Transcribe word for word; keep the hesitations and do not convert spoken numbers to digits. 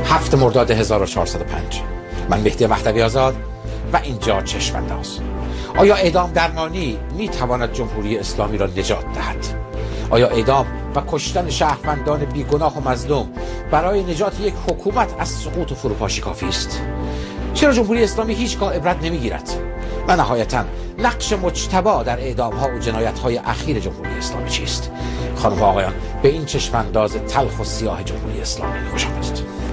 هفت مرداد هزار و چهارصد و پنج. من مهدی مهدوی آزاد و اینجا چشم‌انداز. آیا اعدام درمانی می تواند جمهوری اسلامی را نجات دهد؟ آیا اعدام و کشتن شهروندان بیگناه و مظلوم برای نجات یک حکومت از سقوط و فروپاشی کافی است؟ چرا جمهوری اسلامی هیچگاه عبرت نمیگیرد؟ و نهایتاً نقش مجتبی در اعدام ها و جنایت های اخیر جمهوری اسلامی چیست؟ خانم و آقایان، به این چشمانداز تلخ و سیاه جمهوری اسلامی خوش آمدید.